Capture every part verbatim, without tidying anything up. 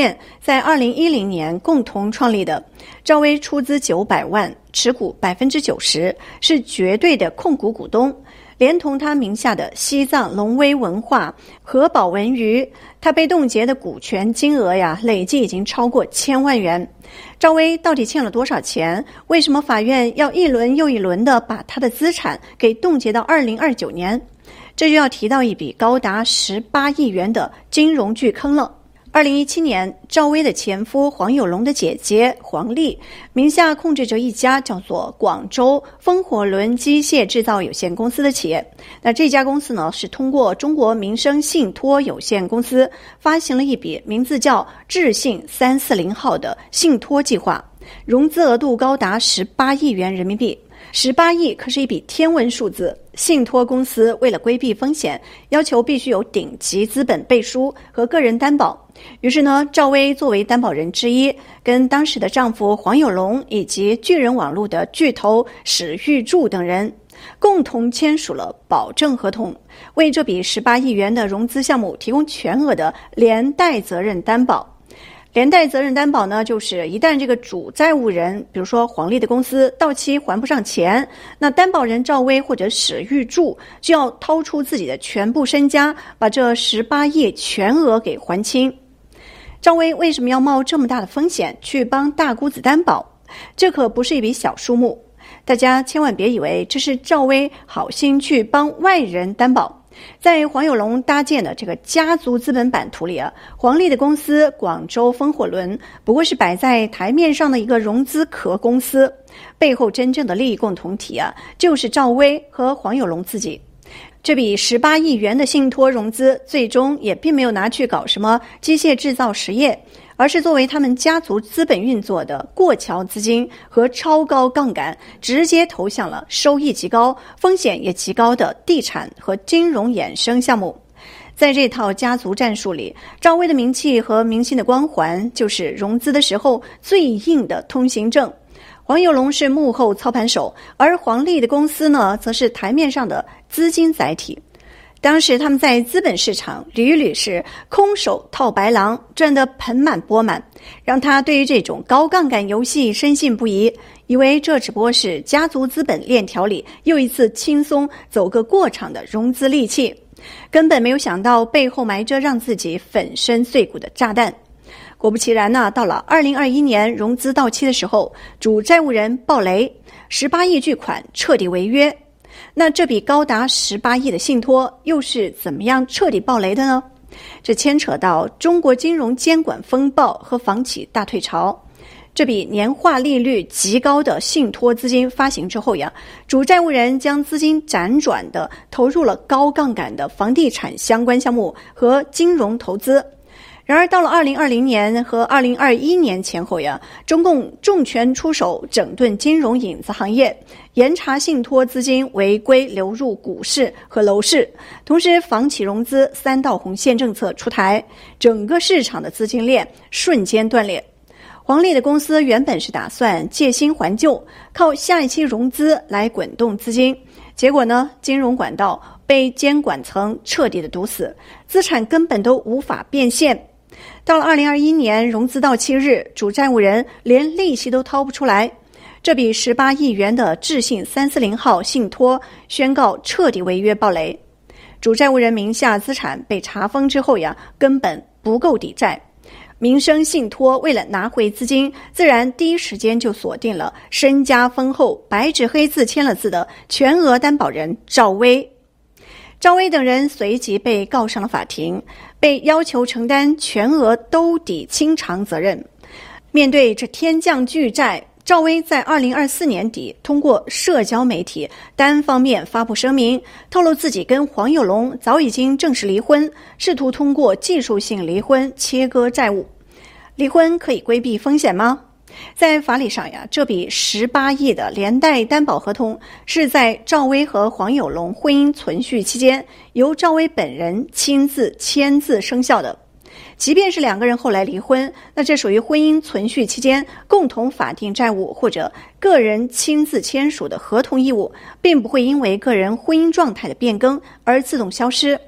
健在二零一零年共同创立的，赵薇出资九百万，持股百分之九十，是绝对的控股股东。连同他名下的西藏龙威文化、和宝文娱，他被冻结的股权金额呀，累计已经超过千万元。赵薇到底欠了多少钱？为什么法院要一轮又一轮的把他的资产给冻结到二零二九年？这就要提到一笔高达十八亿元的金融巨坑了。二零一七年，赵薇的前夫黄有龙的姐姐黄丽名下控制着一家叫做广州风火轮机械制造有限公司的企业。那这家公司呢，是通过中国民生信托有限公司发行了一笔名字叫智信三四零号的信托计划，融资额度高达十八亿元人民币。十八亿可是一笔天文数字。信托公司为了规避风险，要求必须有顶级资本背书和个人担保。于是呢，赵薇作为担保人之一，跟当时的丈夫黄有龙以及巨人网络的巨头史玉柱等人共同签署了保证合同，为这笔十八亿元的融资项目提供全额的连带责任担保。连带责任担保呢，就是一旦这个主债务人，比如说黄丽的公司到期还不上钱，那担保人赵薇或者史玉柱就要掏出自己的全部身家，把这十八亿全额给还清。赵薇为什么要冒这么大的风险去帮大姑子担保？这可不是一笔小数目，大家千万别以为这是赵薇好心去帮外人担保。在黄有龙搭建的这个家族资本版图里啊，黄丽的公司广州风火轮不过是摆在台面上的一个融资壳公司，背后真正的利益共同体啊，就是赵薇和黄有龙自己。这笔十八亿元的信托融资，最终也并没有拿去搞什么机械制造实业，而是作为他们家族资本运作的过桥资金和超高杠杆，直接投向了收益极高、风险也极高的地产和金融衍生项目。在这套家族战术里，赵薇的名气和明星的光环就是融资的时候最硬的通行证。黄有龙是幕后操盘手，而黄丽的公司呢，则是台面上的资金载体。当时他们在资本市场屡屡是空手套白狼，赚得盆满钵满，让他对于这种高杠杆游戏深信不疑，以为这只不过是家族资本链条里又一次轻松走个过场的融资利器，根本没有想到背后埋着让自己粉身碎骨的炸弹。果不其然呢，到了二零二一年融资到期的时候，主债务人爆雷，十八亿巨款彻底违约。那这笔高达十八亿的信托又是怎么样彻底爆雷的呢？这牵扯到中国金融监管风暴和房企大退潮。这笔年化利率极高的信托资金发行之后呀，主债务人将资金辗转的投入了高杠杆的房地产相关项目和金融投资。然而到了二零二零年和二零二一年前后呀，中共重拳出手整顿金融影子行业，严查信托资金违规流入股市和楼市，同时房企融资三道红线政策出台，整个市场的资金链瞬间断裂。黄丽的公司原本是打算借新还旧，靠下一期融资来滚动资金，结果呢，金融管道被监管层彻底的堵死，资产根本都无法变现。到了二零二一年融资到期日，主债务人连利息都掏不出来，这笔十八亿元的智信三四零号信托宣告彻底违约爆雷。主债务人名下资产被查封之后呀，根本不够抵债。民生信托为了拿回资金，自然第一时间就锁定了身家丰厚、白纸黑字签了字的全额担保人赵薇。赵薇等人随即被告上了法庭，被要求承担全额兜底清偿责任。面对这天降巨债，赵薇在二零二四年底通过社交媒体单方面发布声明，透露自己跟黄有龙早已经正式离婚，试图通过技术性离婚切割债务。离婚可以规避风险吗？在法理上呀，这笔十八亿的连带担保合同是在赵薇和黄有龙婚姻存续期间由赵薇本人亲自签字生效的。即便是两个人后来离婚，那这属于婚姻存续期间共同法定债务或者个人亲自签署的合同义务，并不会因为个人婚姻状态的变更而自动消失。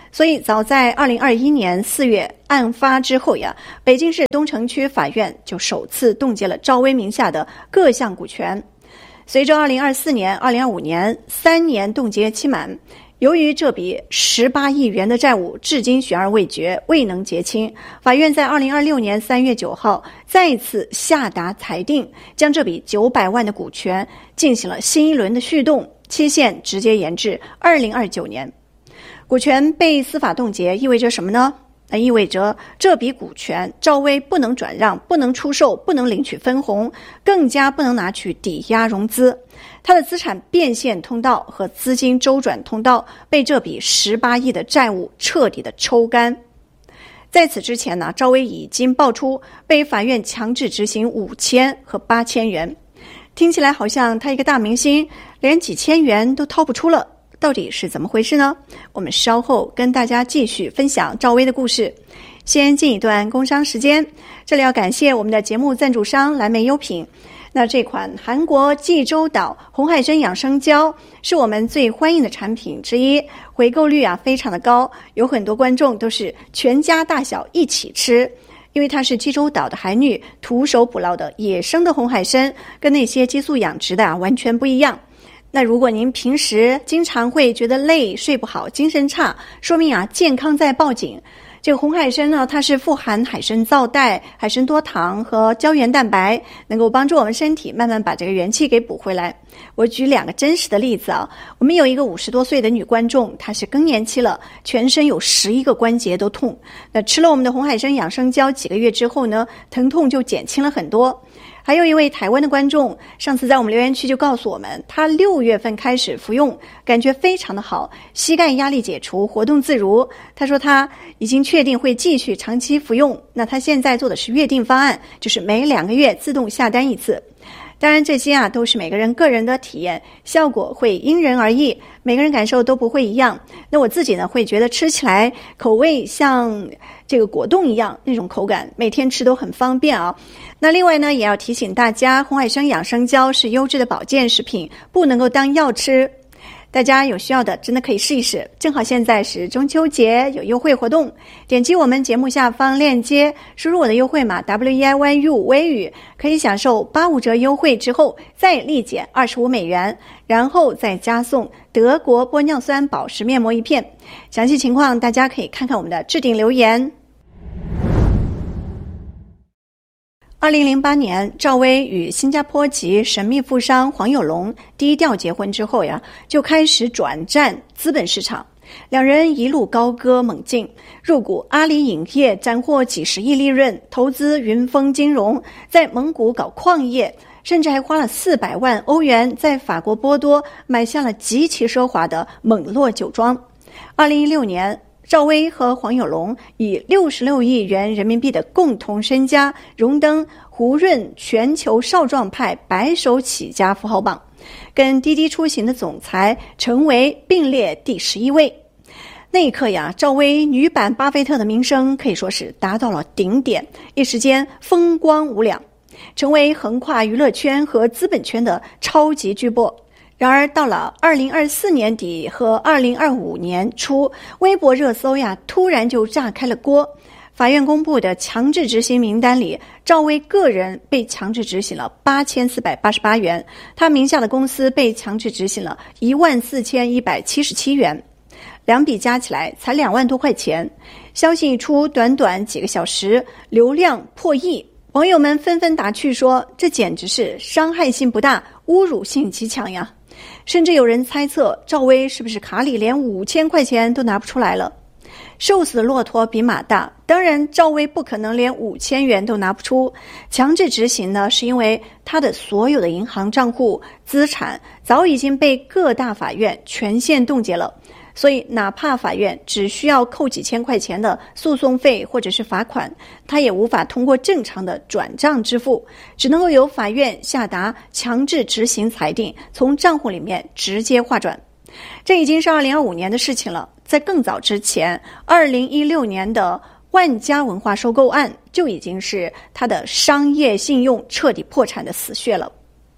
所以早在二零二一年四月案发之后呀，北京市东城区法院就首次冻结了赵薇名下的各项股权。随着二零二四年、二零二五年三年冻结期满，由于这笔十八亿元的债务至今悬而未决，未能结清，法院在二零二六年三月九号再次下达裁定，将这笔九百万的股权进行了新一轮的续冻，期限直接延至二零二九年。股权被司法冻结意味着什么呢？那意味着这笔股权赵薇不能转让，不能出售，不能领取分红，更加不能拿去抵押融资。他的资产变现通道和资金周转通道被这笔十八亿的债务彻底的抽干。在此之前呢，赵薇已经爆出被法院强制执行五千和八千元，听起来好像他一个大明星连几千元都掏不出了。到底是怎么回事呢？我们稍后跟大家继续分享赵薇的故事。先进一段工商时间，这里要感谢我们的节目赞助商蓝莓优品。那这款韩国济州岛红海参养生胶是我们最欢迎的产品之一，回购率啊非常的高，有很多观众都是全家大小一起吃。因为它是济州岛的海女徒手捕捞的野生的红海参，跟那些激素养殖的啊完全不一样。那如果您平时经常会觉得累、睡不好、精神差，说明啊健康在报警。这个红海参呢，它是富含海参皂苷、海参多糖和胶原蛋白，能够帮助我们身体慢慢把这个元气给补回来。我举两个真实的例子啊，我们有一个五十多岁的女观众，她是更年期了，全身有十一个关节都痛。那吃了我们的红海参养生胶几个月之后呢，疼痛就减轻了很多。还有一位台湾的观众，上次在我们留言区就告诉我们，他六月份开始服用，感觉非常的好，膝盖压力解除，活动自如。他说他已经确定会继续长期服用。那他现在做的是约定方案，就是每两个月自动下单一次。当然这些啊都是每个人个人的体验，效果会因人而异，每个人感受都不会一样。那我自己呢会觉得吃起来口味像这个果冻一样，那种口感每天吃都很方便啊。那另外呢也要提醒大家，红海参养生胶是优质的保健食品，不能够当药吃。大家有需要的真的可以试一试，正好现在是中秋节，有优惠活动，点击我们节目下方链接，输入我的优惠码 W E I Y U 微语，可以享受八五折优惠之后再立减二十五美元，然后再加送德国玻尿酸宝石面膜一片。详细情况大家可以看看我们的置顶留言。二零零八年，赵薇与新加坡籍神秘富商黄有龙低调结婚之后呀，就开始转战资本市场。两人一路高歌猛进，入股阿里影业，斩获几十亿利润，投资云峰金融，在蒙古搞矿业，甚至还花了四百万欧元在法国波多买下了极其奢华的蒙洛酒庄。二零一六年，赵薇和黄有龙以六十六亿元人民币的共同身家荣登胡润全球少壮派白手起家富豪榜，跟滴滴出行的总裁成为并列第十一位。那一刻呀，赵薇女版巴菲特的名声可以说是达到了顶点，一时间风光无两，成为横跨娱乐圈和资本圈的超级巨擘。然而到了二零二四年底和二零二五年初，微博热搜呀突然就炸开了锅。法院公布的强制执行名单里，赵薇个人被强制执行了八千四百八十八元，她名下的公司被强制执行了一万四千一百七十七元，两笔加起来才两万多块钱。消息一出，短短几个小时，流量破亿。网友们纷纷打趣说，这简直是伤害性不大，侮辱性极强呀。甚至有人猜测，赵薇是不是卡里连五千块钱都拿不出来了？瘦死的骆驼比马大，当然赵薇不可能连五千元都拿不出。强制执行呢，是因为她的所有的银行账户、资产早已经被各大法院全线冻结了。所以哪怕法院只需要扣几千块钱的诉讼费或者是罚款，他也无法通过正常的转账支付，只能够由法院下达强制执行裁定，从账户里面直接划转。这已经是二零二五年的事情了，在更早之前，二零一六年的万家文化收购案就已经是他的商业信用彻底破产的死穴了。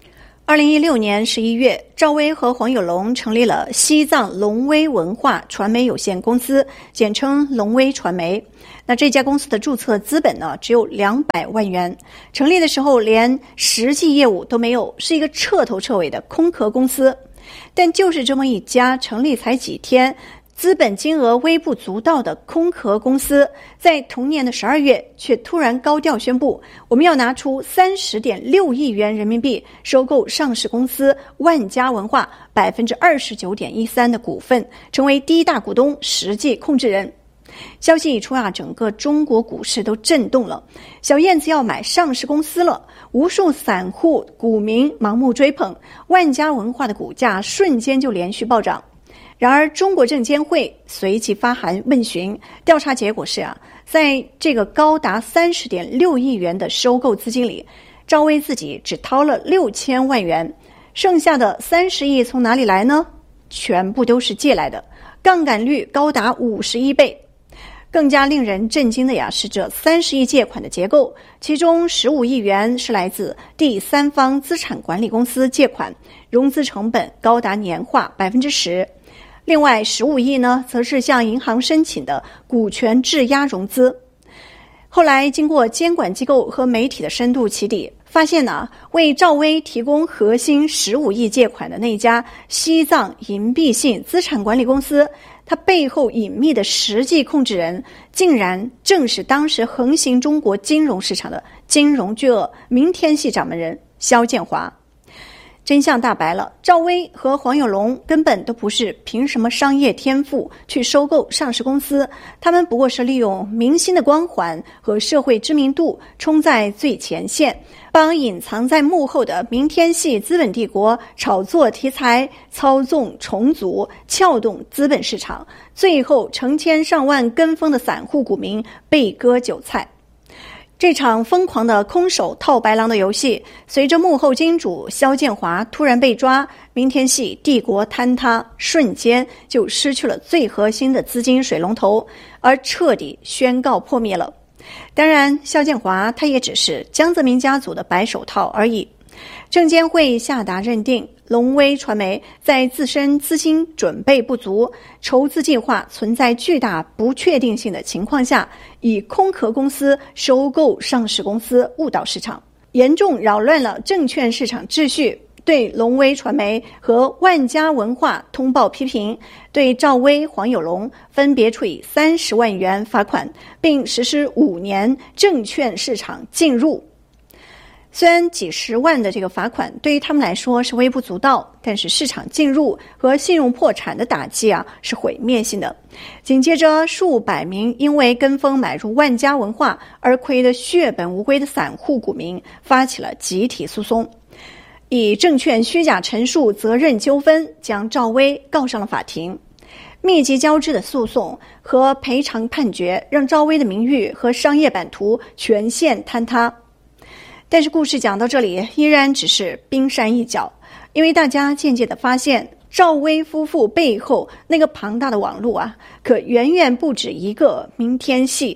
二零一六年十一月，赵薇和黄有龙成立了西藏龙威文化传媒有限公司，简称龙威传媒。那这家公司的注册资本呢，只有两百万元。成立的时候连实际业务都没有，是一个彻头彻尾的空壳公司。但就是这么一家成立才几天，资本金额微不足道的空壳公司，在同年的十二月却突然高调宣布，我们要拿出三十点六亿元人民币收购上市公司万家文化百分之二十九点一三的股份，成为第一大股东、实际控制人。消息一出啊，整个中国股市都震动了。小燕子要买上市公司了，无数散户股民盲目追捧，万家文化的股价瞬间就连续暴涨。然而中国证监会随即发函问询，调查结果是啊，在这个高达三十点六亿元的收购资金里，赵薇自己只掏了六千万元，剩下的三十亿从哪里来呢？全部都是借来的，杠杆率高达五十一倍。更加令人震惊的呀是这三十亿借款的结构，其中十五亿元是来自第三方资产管理公司借款，融资成本高达年化百分之十。另外十五亿呢，则是向银行申请的股权质押融资。后来经过监管机构和媒体的深度起底，发现呢，为赵薇提供核心十五亿借款的那家西藏银币信资产管理公司，它背后隐秘的实际控制人，竟然正是当时横行中国金融市场的金融巨鳄明天系掌门人肖建华。真相大白了，赵薇和黄有龙根本都不是凭什么商业天赋去收购上市公司，他们不过是利用明星的光环和社会知名度冲在最前线，帮隐藏在幕后的明天系资本帝国炒作题材、操纵重组、撬动资本市场，最后成千上万跟风的散户股民被割韭菜。这场疯狂的空手套白狼的游戏，随着幕后金主肖建华突然被抓，明天系帝国坍塌，瞬间就失去了最核心的资金水龙头，而彻底宣告破灭了。当然，肖建华他也只是江泽民家族的白手套而已。证监会下达认定，龙威传媒在自身资金准备不足、筹资计划存在巨大不确定性的情况下，以空壳公司收购上市公司，误导市场，严重扰乱了证券市场秩序，对龙威传媒和万家文化通报批评，对赵薇、黄有龙分别处以三十万元罚款，并实施五年证券市场禁入。虽然几十万的这个罚款对于他们来说是微不足道，但是市场进入和信用破产的打击啊是毁灭性的。紧接着数百名因为跟风买入万家文化而亏得血本无归的散户股民发起了集体诉讼，以证券虚假陈述责任纠纷将赵薇告上了法庭。密集交织的诉讼和赔偿判决让赵薇的名誉和商业版图全线坍塌。但是故事讲到这里依然只是冰山一角，因为大家渐渐地发现，赵薇夫妇背后那个庞大的网络啊，可远远不止一个明天系。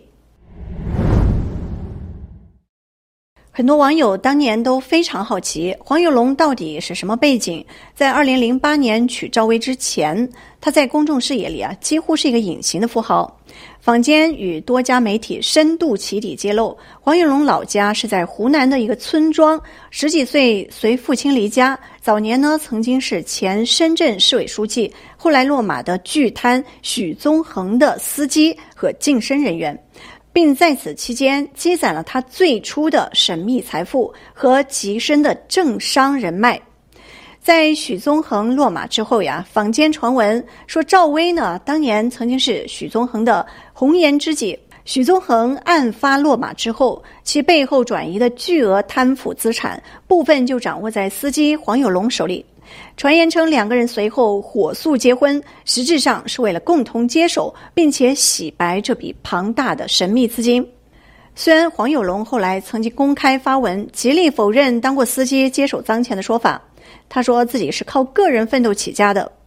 很多网友当年都非常好奇，黄有龙到底是什么背景？在二零零八年娶赵薇之前，他在公众视野里啊，几乎是一个隐形的富豪。坊间与多家媒体深度起底揭露，黄有龙老家是在湖南的一个村庄，十几岁随父亲离家，早年呢曾经是前深圳市委书记，后来落马的巨贪许宗衡的司机和晋升人员，并在此期间积攒了他最初的神秘财富和极深的政商人脉。在许宗衡落马之后呀，坊间传闻说赵薇呢当年曾经是许宗衡的红颜知己。许宗衡案发落马之后，其背后转移的巨额贪腐资产部分就掌握在司机黄有龙手里。传言称两个人随后火速结婚，实质上是为了共同接手并且洗白这笔庞大的神秘资金。虽然黄有龙后来曾经公开发文极力否认当过司机接手脏钱的说法，他说自己是靠个人奋斗起家的，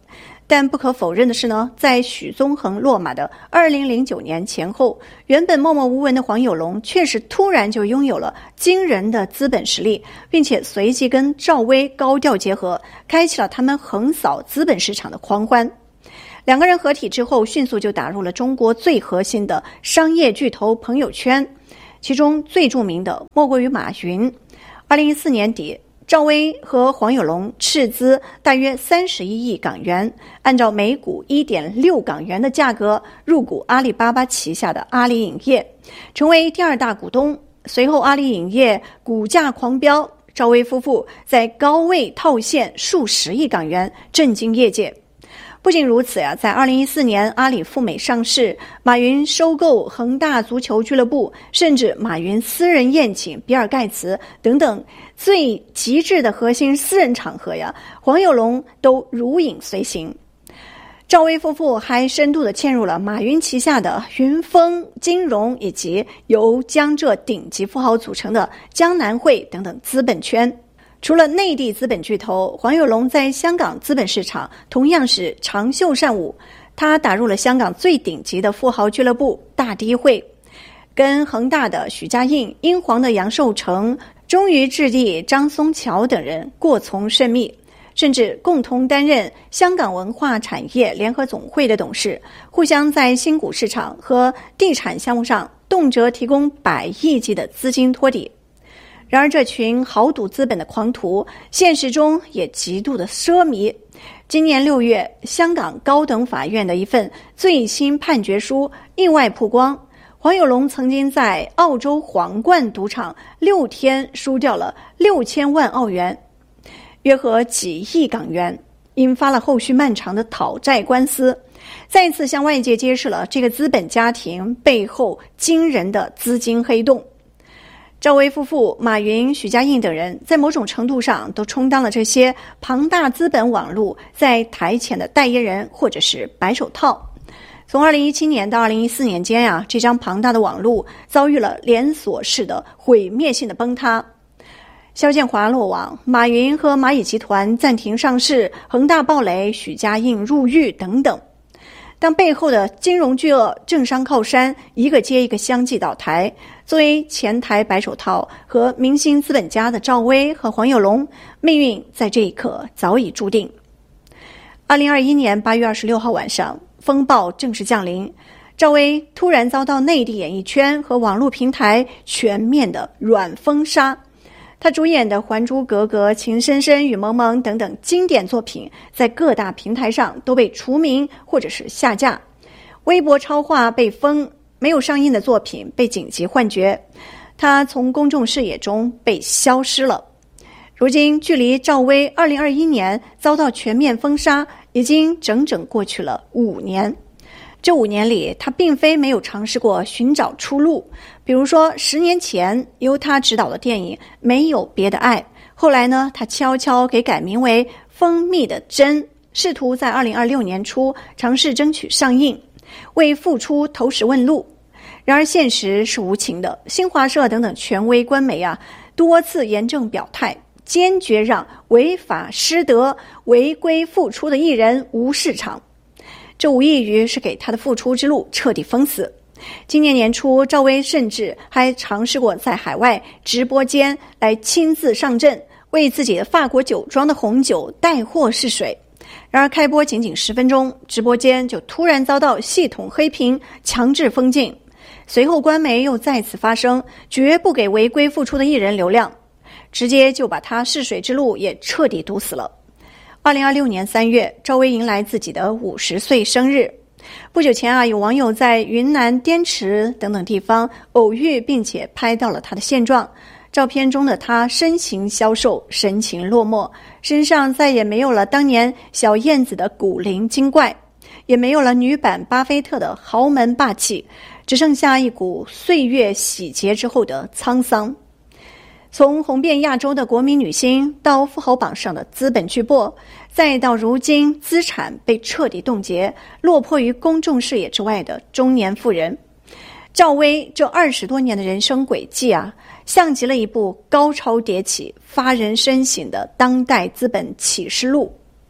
但不可否认的是呢，在许宗衡落马的二零零九年前后，原本默默无闻的黄有龙确实突然就拥有了惊人的资本实力，并且随即跟赵薇高调结合，开启了他们横扫资本市场的狂欢。两个人合体之后，迅速就打入了中国最核心的商业巨头朋友圈，其中最著名的莫过于马云。二零一四年底，赵薇和黄有龙斥资大约三十一亿港元，按照每股 一点六港元的价格入股阿里巴巴旗下的阿里影业，成为第二大股东。随后阿里影业股价狂飙，赵薇夫妇在高位套现数十亿港元，震惊业界。不仅如此呀，在二零一四年阿里赴美上市，马云收购恒大足球俱乐部，甚至马云私人宴请比尔盖茨等等最极致的核心私人场合呀，黄有龙都如影随形。赵薇夫妇还深度地嵌入了马云旗下的云峰金融以及由江浙顶级富豪组成的江南汇等等资本圈。除了内地资本巨头，黄有龙在香港资本市场同样是长袖善舞。他打入了香港最顶级的富豪俱乐部大低汇，跟恒大的许家印、英皇的杨受成、中渝置地张松桥等人过从甚密，甚至共同担任香港文化产业联合总会的董事，互相在新股市场和地产项目上动辄提供百亿级的资金托底。然而这群豪赌资本的狂徒现实中也极度的奢靡。今年六月，香港高等法院的一份最新判决书意外曝光，黄有龙曾经在澳洲皇冠赌场六天输掉了六千万澳元，约合几亿港元，引发了后续漫长的讨债官司，再次向外界揭示了这个资本家庭背后惊人的资金黑洞。赵薇夫妇、马云、许家印等人在某种程度上都充当了这些庞大资本网络在台前的代言人或者是白手套。从二零一七年到二零一四年间啊，这张庞大的网络遭遇了连锁式的毁灭性的崩塌。肖建华落网，马云和蚂蚁集团暂停上市，恒大暴雷，许家印入狱等等。当背后的金融巨鳄、政商靠山一个接一个相继倒台，作为前台白手套和明星资本家的赵薇和黄有龙，命运在这一刻早已注定。二零二一年八月二十六号晚上，风暴正式降临，赵薇突然遭到内地演艺圈和网络平台全面的软封杀。他主演的《还珠格格》《情深深雨蒙蒙》等等经典作品，在各大平台上都被除名或者是下架，微博超话被封，没有上映的作品被紧急换角，他从公众视野中被消失了。如今距离赵薇二零二一年遭到全面封杀已经整整过去了五年。这五年里，他并非没有尝试过寻找出路，比如说十年前由他执导的电影《没有别的爱》，后来呢，他悄悄给改名为《蜂蜜的针》，试图在二零二六年初尝试争取上映，为复出投石问路。然而现实是无情的，新华社等等权威官媒啊，多次严正表态，坚决让违法失德、违规复出的艺人无市场。这无异于是给他的复出之路彻底封死。今年年初，赵薇甚至还尝试过在海外直播间来亲自上阵，为自己的法国酒庄的红酒带货试水。然而开播仅仅十分钟，直播间就突然遭到系统黑屏，强制封禁。随后官媒又再次发声，绝不给违规复出的艺人流量，直接就把他试水之路也彻底堵死了。二零二六年三月，赵薇迎来自己的五十岁生日。不久前啊，有网友在云南滇池等等地方偶遇，并且拍到了她的现状。照片中的她身形消瘦，神情落寞，身上再也没有了当年小燕子的古灵精怪，也没有了女版巴菲特的豪门霸气，只剩下一股岁月洗劫之后的沧桑。从红遍亚洲的国民女星，到富豪榜上的资本巨擘，再到如今资产被彻底冻结，落魄于公众视野之外的中年妇人，赵薇这二十多年的人生轨迹啊，像极了一部高潮迭起、发人深省的当代资本启示录。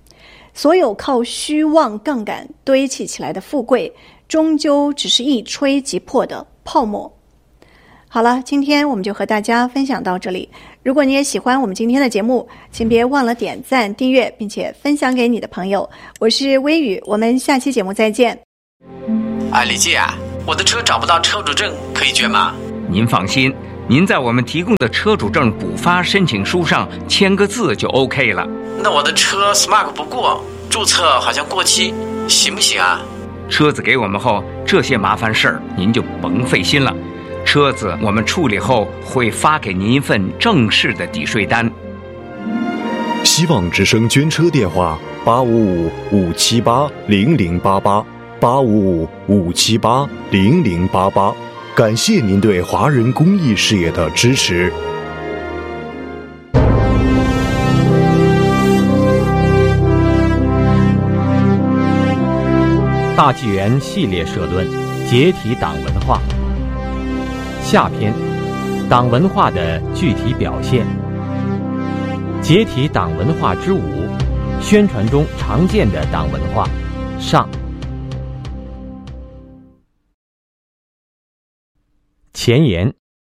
所有靠虚妄杠杆堆砌起来的富贵，终究只是一吹即破的泡沫。好了，今天我们就和大家分享到这里。如果你也喜欢我们今天的节目，请别忘了点赞、订阅，并且分享给你的朋友。我是微雨，我们下期节目再见。 哎，李记啊，我的车找不到车主证，可以捐吗？ 您放心，您在我们提供的车主证补发申请书上签个字就 OK 了。 那我的车 Smart 不过，注册好像过期，行不行啊？ 车子给我们后，这些麻烦事儿您就甭费心了。车子我们处理后会发给您一份正式的抵税单。 希望之声捐车电话：八五五五七八零零八八，八五五五七八零零八八。感谢您对华人公益事业的支持。 大纪元系列社论：解体党文化。下篇：党文化的具体表现。解体党文化之五：宣传中常见的党文化。上。前言：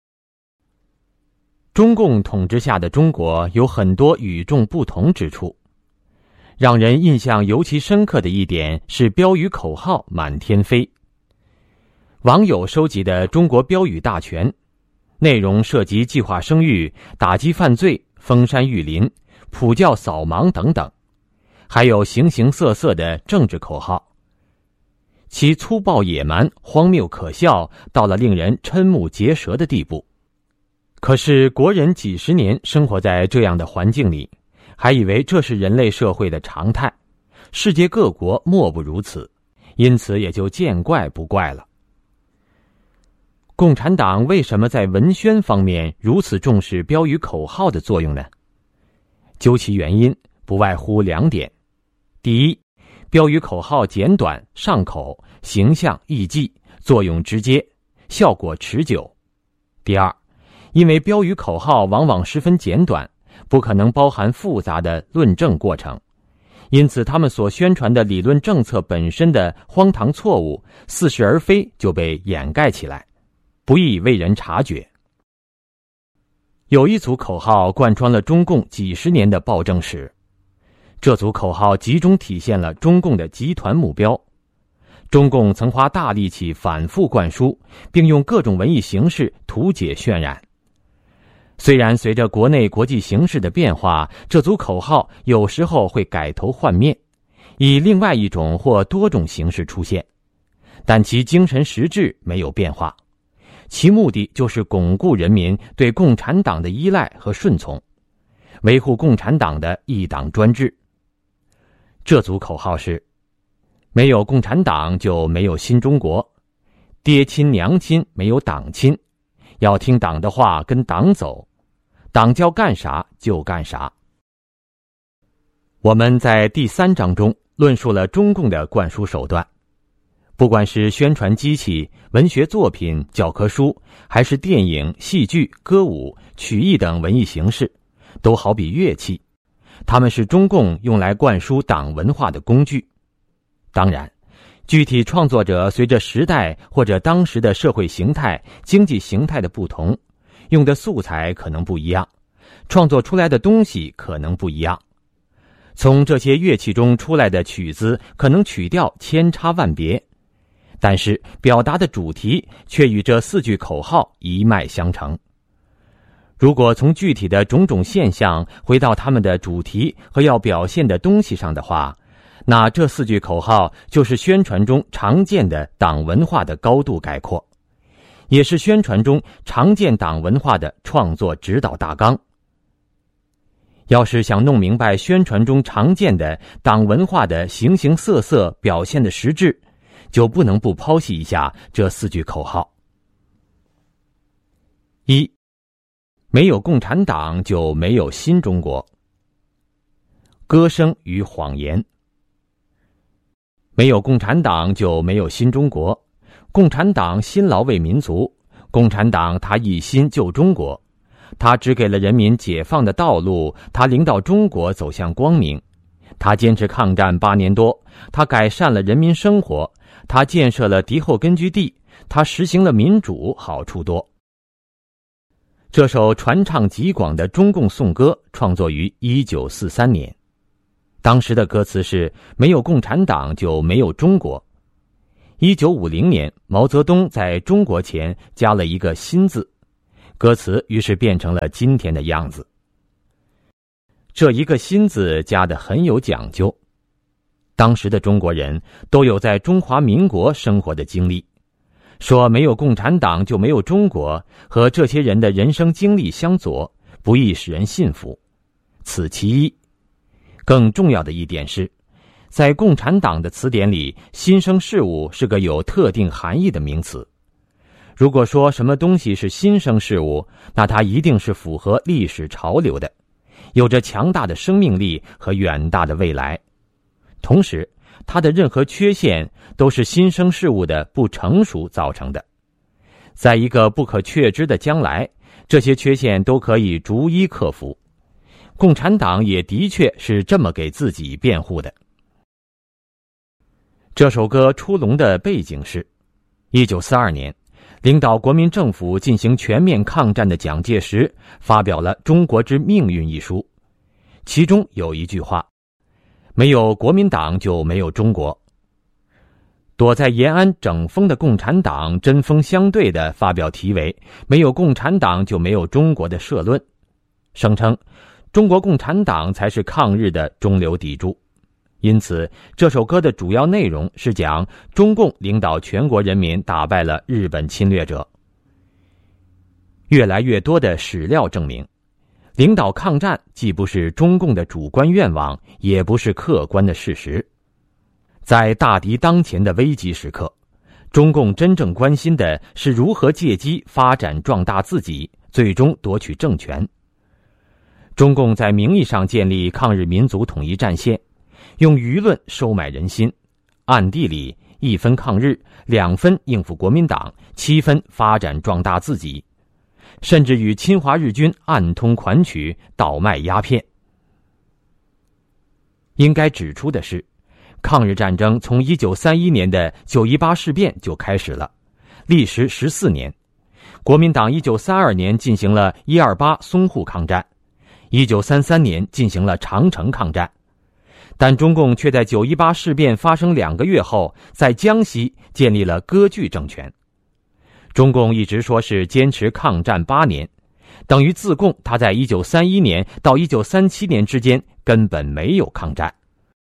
中共统治下的中国有很多与众不同之处。让人印象尤其深刻的一点是标语口号满天飞。网友收集的中国标语大全，内容涉及计划生育、打击犯罪、封山育林、普教扫盲等等，还有形形色色的政治口号，其粗暴野蛮、荒谬可笑，到了令人瞠目结舌的地步。可是国人几十年生活在这样的环境里，还以为这是人类社会的常态，世界各国莫不如此，因此也就见怪不怪了。共产党为什么在文宣方面如此重视标语口号的作用呢？究其原因，不外乎两点。第一，标语口号简短、上口、形象易记，作用直接，效果持久。第二，因为标语口号往往十分简短，不可能包含复杂的论证过程，因此他们所宣传的理论政策本身的荒唐错误、似是而非就被掩盖起来，不易为人察觉。有一组口号贯穿了中共几十年的暴政史，这组口号集中体现了中共的集团目标。中共曾花大力气反复灌输，并用各种文艺形式图解渲染。虽然随着国内国际形势的变化，这组口号有时候会改头换面，以另外一种或多种形式出现，但其精神实质没有变化。其目的就是巩固人民对共产党的依赖和顺从，维护共产党的一党专制。这组口号是：没有共产党就没有新中国，爹亲娘亲没有党亲，要听党的话跟党走，党叫干啥就干啥。我们在第三章中论述了中共的灌输手段，不管是宣传机器、文学作品、教科书，还是电影、戏剧、歌舞、曲艺等文艺形式，都好比乐器，它们是中共用来灌输党文化的工具。当然，具体创作者随着时代或者当时的社会形态、经济形态的不同，用的素材可能不一样，创作出来的东西可能不一样。从这些乐器中出来的曲子可能曲调千差万别，但是表达的主题却与这四句口号一脉相承。如果从具体的种种现象回到他们的主题和要表现的东西上的话，那这四句口号就是宣传中常见的党文化的高度概括，也是宣传中常见党文化的创作指导大纲。要是想弄明白宣传中常见的党文化的形形色色表现的实质，就不能不剖析一下这四句口号。一，没有共产党就没有新中国。歌声与谎言。没有共产党就没有新中国，共产党辛劳为民族，共产党他一心救中国，他指给了人民解放的道路，他领导中国走向光明， 他坚持抗战八年多，他改善了人民生活，他建设了敌后根据地，他实行了民主，好处多。这首传唱极广的中共颂歌创作于一九四三年，当时的歌词是没有共产党就没有中国。一九五零年，毛泽东在中国前加了一个新字，歌词于是变成了今天的样子。这一个新字加得很有讲究，当时的中国人都有在中华民国生活的经历，说没有共产党就没有中国，和这些人的人生经历相左，不易使人信服，此其一。更重要的一点是，在共产党的词典里，新生事物是个有特定含义的名词。如果说什么东西是新生事物，那它一定是符合历史潮流的，有着强大的生命力和远大的未来。同时，它的任何缺陷都是新生事物的不成熟造成的。在一个不可确知的将来，这些缺陷都可以逐一克服。共产党也的确是这么给自己辩护的。这首歌出笼的背景是一九四二年，领导国民政府进行全面抗战的蒋介石发表了《中国之命运》一书，其中有一句话：没有国民党就没有中国。躲在延安整风的共产党针锋相对地发表题为没有共产党就没有中国的社论，声称中国共产党才是抗日的中流砥柱。因此这首歌的主要内容是讲中共领导全国人民打败了日本侵略者。越来越多的史料证明，领导抗战既不是中共的主观愿望，也不是客观的事实。在大敌当前的危急时刻，中共真正关心的是如何借机发展壮大自己，最终夺取政权。中共在名义上建立抗日民族统一战线，用舆论收买人心，暗地里一分抗日，两分应付国民党，七分发展壮大自己，甚至与侵华日军暗通款曲，倒卖鸦片。应该指出的是，抗日战争从一九三一年的九一八事变就开始了，历时十四年。国民党一九三二年进行了一二八淞沪抗战，一九三三年进行了长城抗战，但中共却在九一八事变发生两个月后，在江西建立了割据政权。中共一直说是坚持抗战八年，等于自贡他在一九三一年到一九三七年之间根本没有抗战。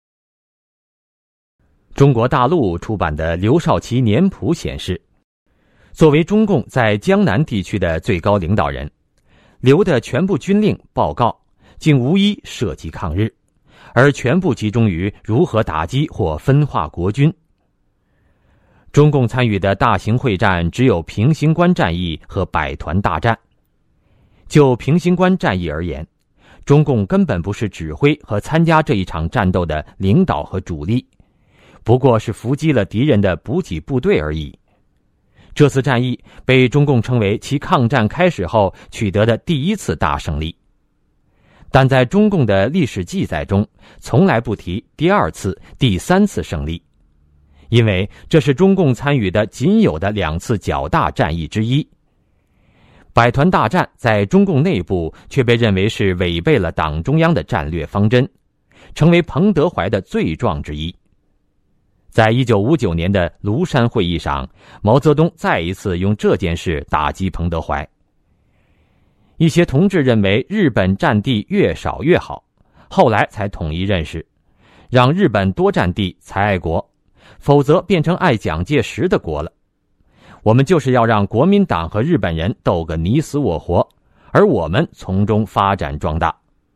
中国大陆出版的刘少奇年谱显示，作为中共在江南地区的最高领导人，刘的全部军令报告竟无一涉及抗日，而全部集中于如何打击或分化国军。中共参与的大型会战只有平型关战役和百团大战。就平型关战役而言，中共根本不是指挥和参加这一场战斗的领导和主力，不过是伏击了敌人的补给部队而已。这次战役被中共称为其抗战开始后取得的第一次大胜利，但在中共的历史记载中从来不提第二次、第三次胜利，因为这是中共参与的仅有的两次较大战役之一。百团大战在中共内部却被认为是违背了党中央的战略方针，成为彭德怀的罪状之一。在一九五九年的庐山会议上，毛泽东再一次用这件事打击彭德怀。一些同志认为日本占地越少越好，后来才统一认识，让日本多占地才爱国，否则变成爱蒋介石的国了。我们就是要让国民党和日本人斗个你死我活，而我们从中发展壮大。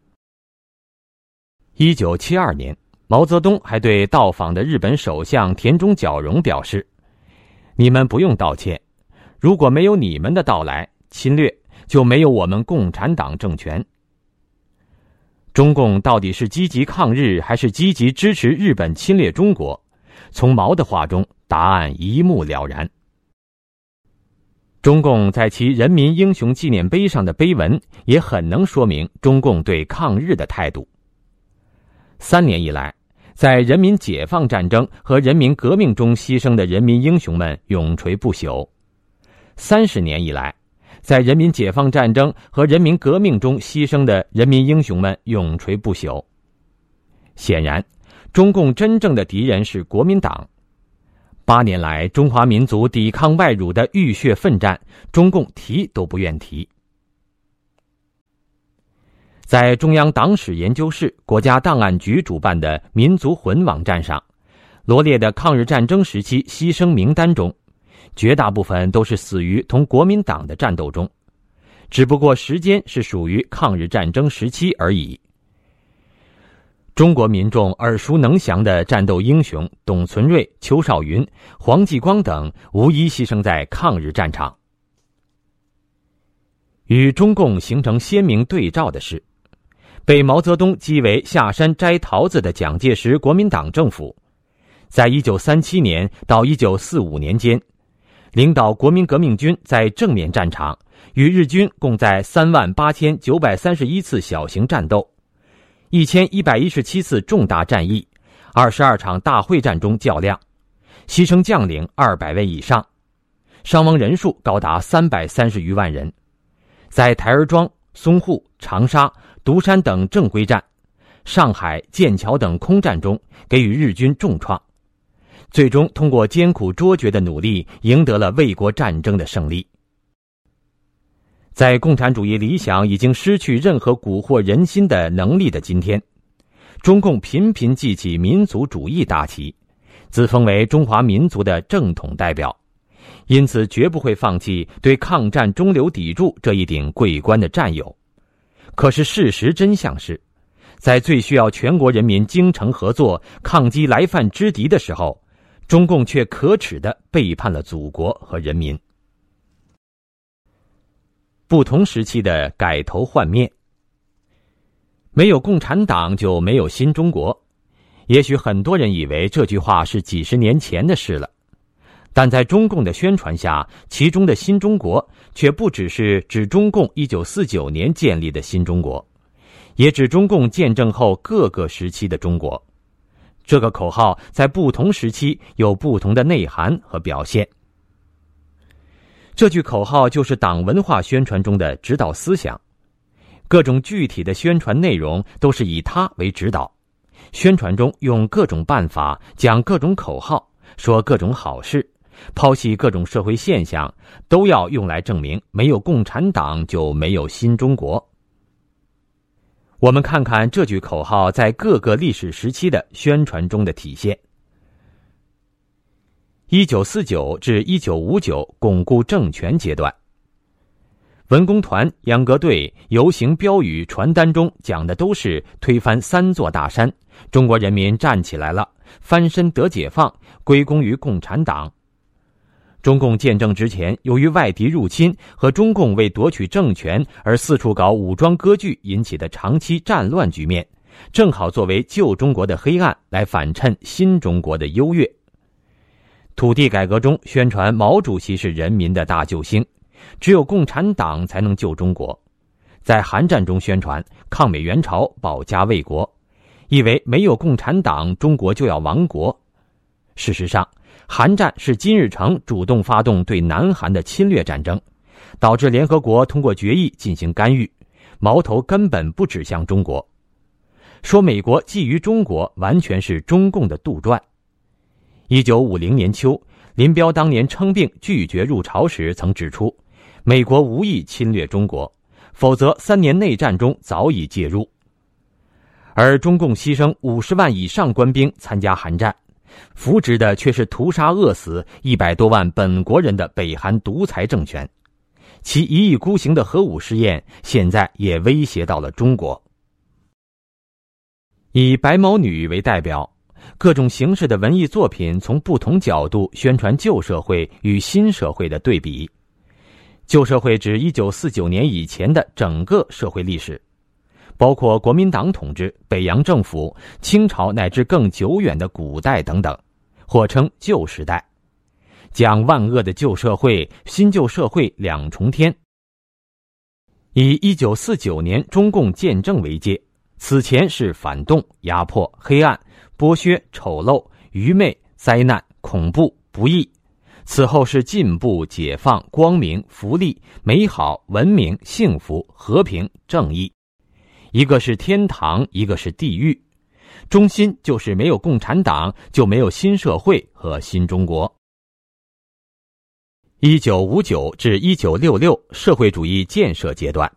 一九七二年，毛泽东还对到访的日本首相田中角荣表示，你们不用道歉，如果没有你们的到来侵略，就没有我们共产党政权。中共到底是积极抗日还是积极支持日本侵略中国，从毛的话中答案一目了然。中共在其人民英雄纪念碑上的碑文也很能说明中共对抗日的态度。 三年以来，在人民解放战争和人民革命中牺牲的人民英雄们永垂不朽；三十年以来，在人民解放战争和人民革命中牺牲的人民英雄们永垂不朽。显然，中共真正的敌人是国民党。八年来，中华民族抵抗外辱的浴血奋战，中共提都不愿提。在中央党史研究室、国家档案局主办的民族魂网站上，罗列的抗日战争时期牺牲名单中，绝大部分都是死于同国民党的战斗中，只不过时间是属于抗日战争时期而已。中国民众耳熟能详的战斗英雄董存瑞、邱少云、黄继光等，无一牺牲在抗日战场。与中共形成鲜明对照的是，被毛泽东击为下山摘桃子的蒋介石国民党政府，在一九三七年到一九四五年间，领导国民革命军在正面战场与日军共在三万八千九百三十一次小型战斗、一千一百一十七次重大战役、二十二场大会战中较量，牺牲将领二百位以上，伤亡人数高达三百三十余万人。在台儿庄、淞沪、长沙、独山等正规战、上海、剑桥等空战中给予日军重创，最终通过艰苦卓绝的努力赢得了卫国战争的胜利。在共产主义理想已经失去任何蛊惑人心的能力的今天，中共频频记起民族主义大旗，自封为中华民族的正统代表，因此绝不会放弃对抗战中流砥柱这一顶桂冠的战友。可是事实真相是，在最需要全国人民精诚合作抗击来犯之敌的时候，中共却可耻地背叛了祖国和人民。不同时期的改头换面，没有共产党就没有新中国。也许很多人以为这句话是几十年前的事了，但在中共的宣传下，其中的新中国却不只是指中共一九四九年建立的新中国，也指中共建政后各个时期的中国。这个口号在不同时期有不同的内涵和表现。这句口号就是党文化宣传中的指导思想，各种具体的宣传内容都是以它为指导，宣传中用各种办法讲各种口号，说各种好事，抛弃各种社会现象，都要用来证明没有共产党就没有新中国。我们看看这句口号在各个历史时期的宣传中的体现。一九四九至一九五九巩固政权阶段，文工团、秧歌队游行标语传单中讲的都是推翻三座大山，中国人民站起来了，翻身得解放，归功于共产党。中共建政之前，由于外敌入侵和中共为夺取政权而四处搞武装割据引起的长期战乱局面，正好作为旧中国的黑暗来反衬新中国的优越。土地改革中宣传毛主席是人民的大救星，只有共产党才能救中国。在韩战中宣传抗美援朝、保家卫国，以为没有共产党中国就要亡国。事实上，韩战是金日成主动发动对南韩的侵略战争，导致联合国通过决议进行干预，矛头根本不指向中国。说美国觊觎中国完全是中共的杜撰。一九五零年秋，林彪当年称病拒绝入朝时曾指出，美国无意侵略中国，否则三年内战中早已介入。而中共牺牲五十万以上官兵参加韩战，扶植的却是屠杀饿死一百多万本国人的北韩独裁政权，其一意孤行的核武试验现在也威胁到了中国。以白毛女为代表，各种形式的文艺作品从不同角度宣传旧社会与新社会的对比。旧社会指一九四九年以前的整个社会历史，包括国民党统治、北洋政府、清朝乃至更久远的古代等等，或称旧时代，讲万恶的旧社会、新旧社会两重天。以一九四九年中共建政为界， 此前是反动、压迫、黑暗、剥削、丑陋、愚昧、灾难、恐怖、不义，此后是进步、解放、光明、福利、美好、文明、幸福、和平、正义。一个是天堂，一个是地狱，中心就是没有共产党就没有新社会和新中国。一九五九至一九六六社会主义建设阶段，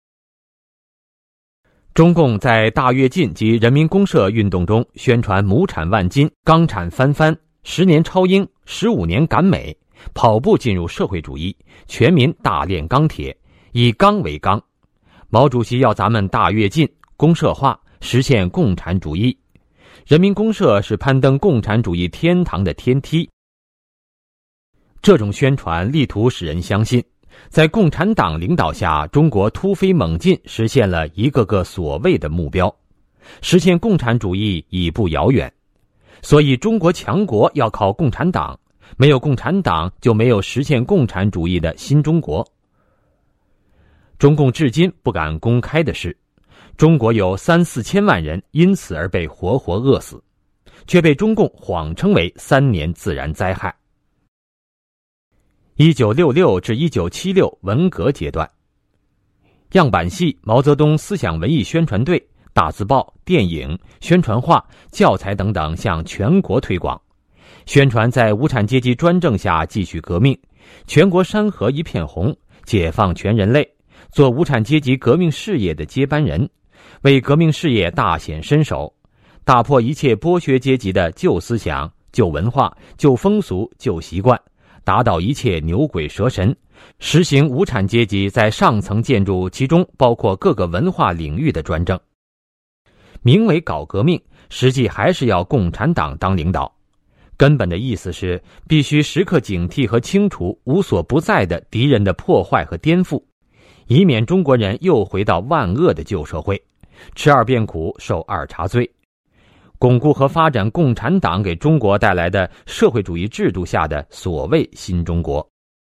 中共在大跃进及人民公社运动中宣传亩产万斤、钢产翻番、十年超英、十五年赶美，跑步进入社会主义，全民大炼钢铁，以钢为纲。毛主席要咱们大跃进、公社化，实现共产主义。人民公社是攀登共产主义天堂的天梯。这种宣传力图使人相信，在共产党领导下，中国突飞猛进，实现了一个个所谓的目标，实现共产主义已不遥远。所以中国强国要靠共产党，没有共产党就没有实现共产主义的新中国。中共至今不敢公开的是，中国有三四千万人因此而被活活饿死，却被中共谎称为三年自然灾害。一九六六至一九七六文革阶段，样板戏、毛泽东思想文艺宣传队、大字报、电影、宣传画、教材等等向全国推广，宣传在无产阶级专政下继续革命，全国山河一片红，解放全人类，做无产阶级革命事业的接班人，为革命事业大显身手，打破一切剥削阶级的旧思想、旧文化、旧风俗、旧习惯，打倒一切牛鬼蛇神，实行无产阶级在上层建筑其中包括各个文化领域的专政。名为搞革命，实际还是要共产党当领导。根本的意思是必须时刻警惕和清除无所不在的敌人的破坏和颠覆，以免中国人又回到万恶的旧社会，吃二遍苦，受二茬罪。巩固和发展共产党给中国带来的社会主义制度下的所谓新中国。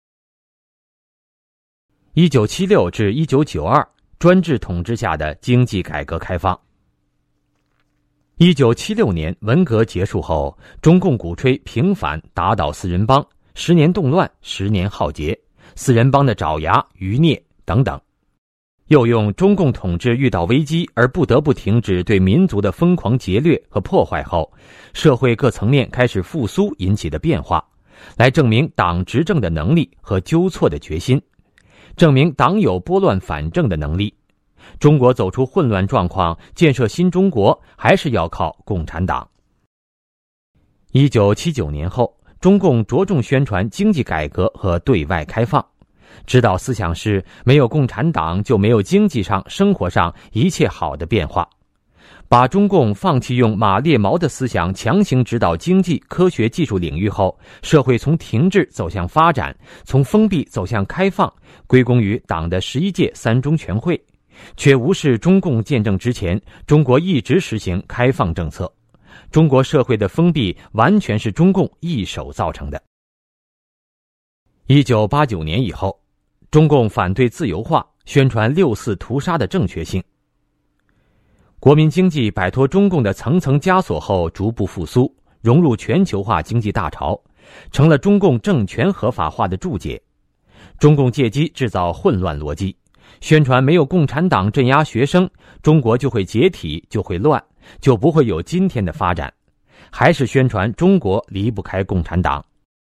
一九七六至一九九二专制统治下的经济改革开放。一九七六年文革结束后，中共鼓吹平反打倒四人帮，十年动乱，十年浩劫，四人帮的爪牙、余孽等等。又用中共统治遇到危机而不得不停止对民族的疯狂劫掠和破坏后，社会各层面开始复苏引起的变化，来证明党执政的能力和纠错的决心，证明党有拨乱反正的能力。中国走出混乱状况，建设新中国，还是要靠共产党。一九七九年后，中共着重宣传经济改革和对外开放，指导思想是没有共产党就没有经济上、生活上一切好的变化，把中共放弃用马列毛的思想强行指导经济、科学技术领域后，社会从停滞走向发展，从封闭走向开放，归功于党的十一届三中全会，却无视中共建政之前，中国一直实行开放政策，中国社会的封闭完全是中共一手造成的。一九八九年以后，中共反对自由化，宣传六四屠杀的正确性。国民经济摆脱中共的层层枷锁后逐步复苏，融入全球化经济大潮，成了中共政权合法化的注解。中共借机制造混乱逻辑，宣传没有共产党镇压学生，中国就会解体，就会乱，就不会有今天的发展，还是宣传中国离不开共产党。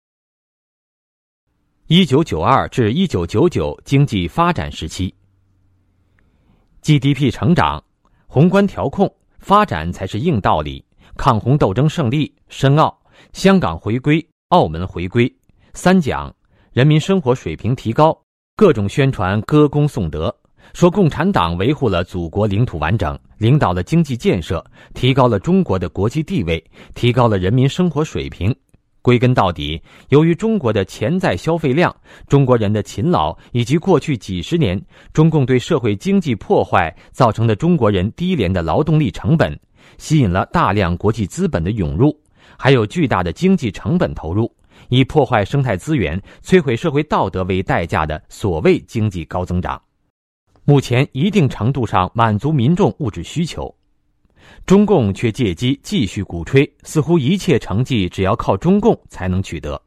一九九二至一九九九经济发展时期， G D P 成长，宏观调控，发展才是硬道理，抗洪斗争胜利，申奥，香港回归，澳门回归，三奖，人民生活水平提高，各种宣传歌功颂德，说共产党维护了祖国领土完整，领导了经济建设，提高了中国的国际地位，提高了人民生活水平。归根到底，由于中国的潜在消费量、中国人的勤劳以及过去几十年中共对社会经济破坏造成的中国人低廉的劳动力成本，吸引了大量国际资本的涌入，还有巨大的经济成本投入，以破坏生态资源、摧毁社会道德为代价的所谓经济高增长。 目前一定程度上满足民众物质需求。中共却借机继续鼓吹，似乎一切成绩只要靠中共才能取得。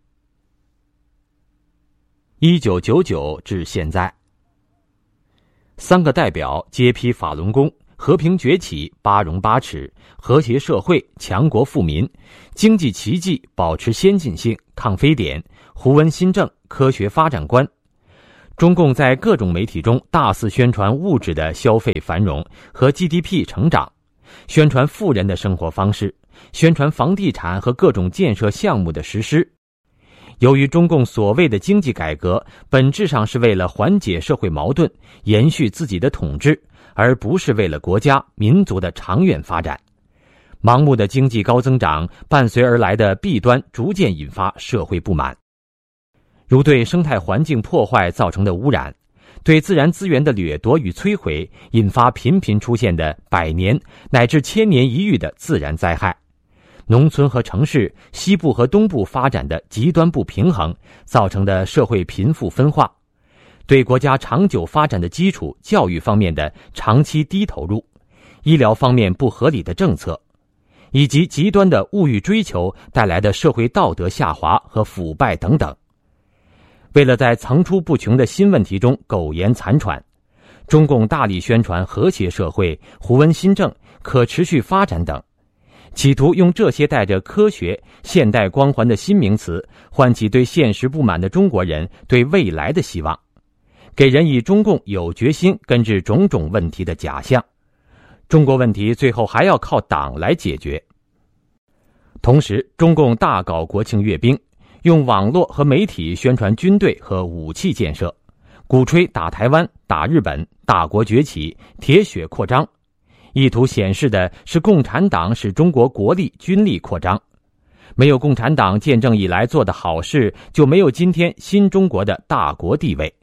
一九九九至现在，三个代表皆批法轮功、和平崛起、八荣八耻、和谐社会、强国富民、经济奇迹、保持先进性、抗非典、胡温新政、科学发展观。中共在各种媒体中大肆宣传物质的消费繁荣和 G D P 成长，宣传富人的生活方式，宣传房地产和各种建设项目的实施。由于中共所谓的经济改革本质上是为了缓解社会矛盾，延续自己的统治，而不是为了国家民族的长远发展，盲目的经济高增长伴随而来的弊端逐渐引发社会不满，如对生态环境破坏造成的污染，对自然资源的掠夺与摧毁引发频频出现的百年乃至千年一遇的自然灾害，农村和城市、西部和东部发展的极端不平衡造成的社会贫富分化，对国家长久发展的基础教育方面的长期低投入，医疗方面不合理的政策，以及极端的物欲追求带来的社会道德下滑和腐败等等。为了在层出不穷的新问题中苟延残喘，中共大力宣传和谐社会、胡温新政、可持续发展等，企图用这些带着科学、现代光环的新名词，唤起对现实不满的中国人对未来的希望，给人以中共有决心根治种种问题的假象。中国问题最后还要靠党来解决。同时，中共大搞国庆阅兵，用网络和媒体宣传军队和武器建设，鼓吹打台湾、打日本、大国崛起、铁血扩张，意图显示的是共产党使中国国力军力扩张。没有共产党建政以来做的好事，就没有今天新中国的大国地位。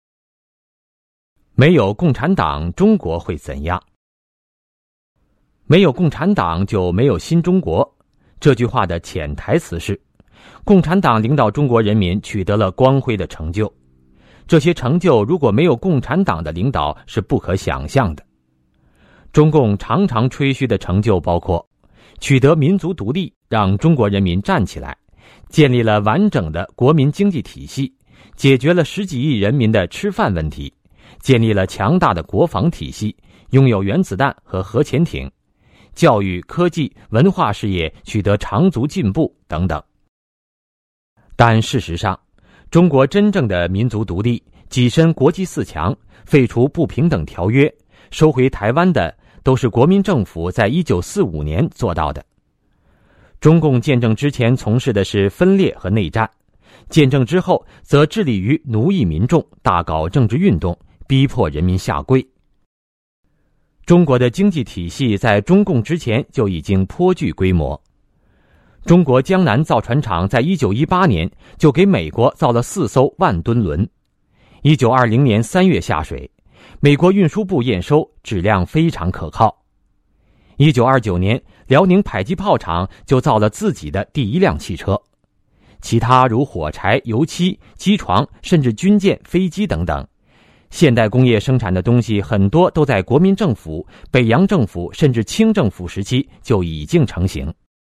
没有共产党，中国会怎样？没有共产党就没有新中国。这句话的潜台词是，共产党领导中国人民取得了光辉的成就，这些成就如果没有共产党的领导是不可想象的。中共常常吹嘘的成就包括取得民族独立，让中国人民站起来，建立了完整的国民经济体系，解决了十几亿人民的吃饭问题，建立了强大的国防体系，拥有原子弹和核潜艇，教育、科技、文化事业取得长足进步等等。但事实上，中国真正的民族独立、跻身国际四强、废除不平等条约、收回台湾的，都是国民政府在一九四五年做到的。中共建政之前从事的是分裂和内战，建政之后则致力于奴役民众，大搞政治运动，逼迫人民下跪。中国的经济体系在中共之前就已经颇具规模。中国江南造船厂在一九一八年就给美国造了四艘万吨轮，一九二零年三月下水，美国运输部验收质量非常可靠。一九二九年，辽宁迫击炮厂就造了自己的第一辆汽车，其他如火柴、油漆、机床，甚至军舰、飞机等等，现代工业生产的东西很多都在国民政府、北洋政府甚至清政府时期就已经成型。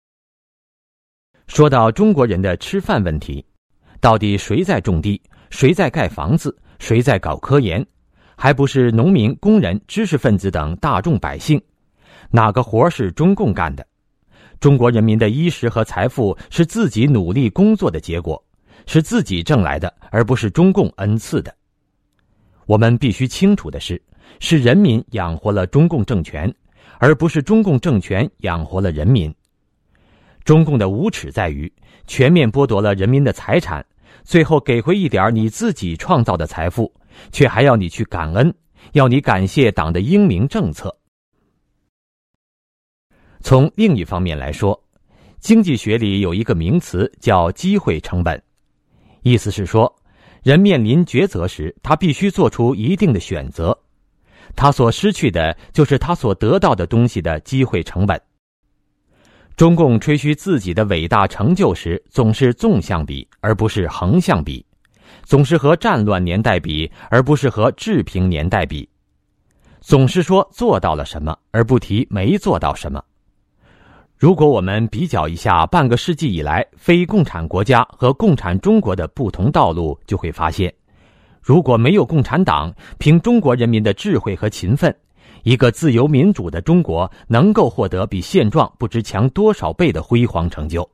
说到中国人的吃饭问题，到底谁在种地，谁在盖房子，谁在搞科研，还不是农民、工人、知识分子等大众百姓？哪个活是中共干的？中国人民的衣食和财富是自己努力工作的结果，是自己挣来的，而不是中共恩赐的。我们必须清楚的是，是人民养活了中共政权，而不是中共政权养活了人民。中共的无耻在于全面剥夺了人民的财产，最后给回一点你自己创造的财富，却还要你去感恩，要你感谢党的英明政策。从另一方面来说，经济学里有一个名词叫机会成本，意思是说，人面临抉择时，他必须做出一定的选择，他所失去的就是他所得到的东西的机会成本。中共吹嘘自己的伟大成就时，总是纵向比，而不是横向比，总是和战乱年代比，而不是和治平年代比。 总是说做到了什么，而不提没做到什么。如果我们比较一下半个世纪以来非共产国家和共产中国的不同道路，就会发现，如果没有共产党，凭中国人民的智慧和勤奋，一个自由民主的中国能够获得比现状不知强多少倍的辉煌成就。